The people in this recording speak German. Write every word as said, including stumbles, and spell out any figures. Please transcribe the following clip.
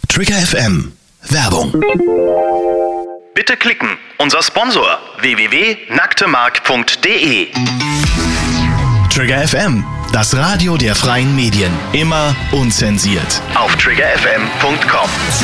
Trigger F M. Werbung. Bitte klicken. Unser Sponsor w w w punkt nacktemark punkt d e. Trigger F M. Das Radio der freien Medien. Immer unzensiert. Auf trigger f m punkt com.